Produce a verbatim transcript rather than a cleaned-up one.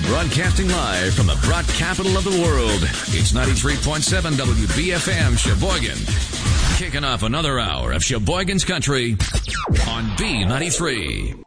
Broadcasting live from the broad capital of the world, it's ninety-three point seven W B F M Sheboygan. Kicking off another hour of Sheboygan's Country on B ninety-three.